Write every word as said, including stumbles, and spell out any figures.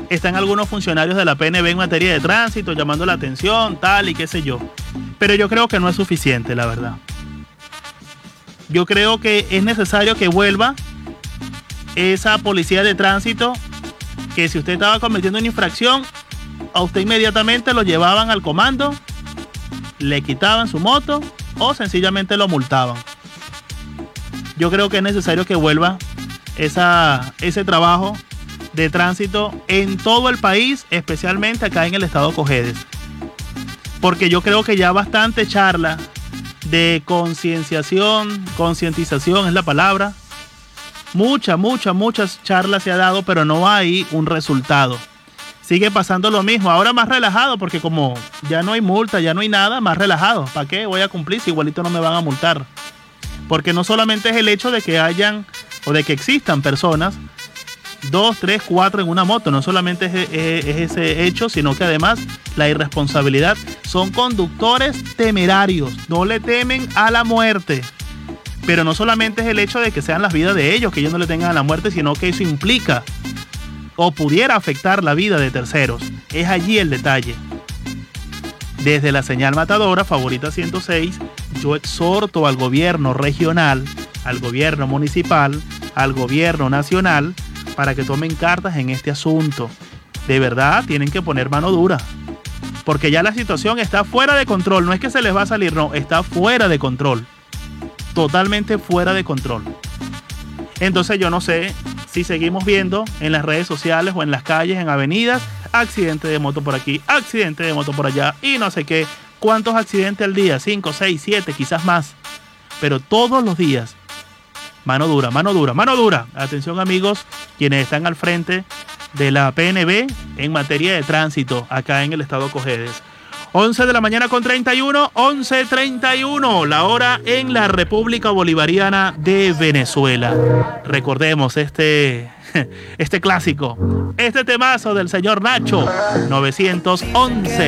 están algunos funcionarios de la P N B en materia de tránsito llamando la atención, tal y qué sé yo. Pero yo creo que no es suficiente, la verdad. Yo creo que es necesario que vuelva esa policía de tránsito, que si usted estaba cometiendo una infracción, a usted inmediatamente lo llevaban al comando, le quitaban su moto o sencillamente lo multaban. Yo creo que es necesario que vuelva esa, ese trabajo de tránsito en todo el país, especialmente acá en el estado Cojedes. Porque yo creo que ya bastante charla de concienciación, concientización es la palabra. Mucha, mucha, muchas charlas se ha dado, pero no hay un resultado. Sigue pasando lo mismo, ahora más relajado, porque como ya no hay multa, ya no hay nada, más relajado. ¿Para qué voy a cumplir si igualito no me van a multar? Porque no solamente es el hecho de que hayan o de que existan personas, dos, tres, cuatro en una moto, no solamente es, es, es ese hecho, sino que además la irresponsabilidad. Son conductores temerarios, no le temen a la muerte. Pero no solamente es el hecho de que sean las vidas de ellos, que ellos no le tengan a la muerte, sino que eso implica o pudiera afectar la vida de terceros. Es allí el detalle. Desde la señal matadora Favorita ciento seis, yo exhorto al gobierno regional, al gobierno municipal, al gobierno nacional, para que tomen cartas en este asunto. De verdad, tienen que poner mano dura. Porque ya la situación está fuera de control. No es que se les va a salir, no, está fuera de control. Totalmente fuera de control. Entonces yo no sé si seguimos viendo en las redes sociales o en las calles, en avenidas, accidente de moto por aquí, accidente de moto por allá y no sé qué. ¿Cuántos accidentes al día? cinco, seis, siete, quizás más. Pero todos los días. Mano dura, mano dura, mano dura. Atención amigos, quienes están al frente de la P N B en materia de tránsito acá en el estado Cojedes. once de la mañana con treinta y uno, once treinta y uno, la hora en la República Bolivariana de Venezuela. Recordemos este, este clásico, este temazo del señor Nacho, novecientos once.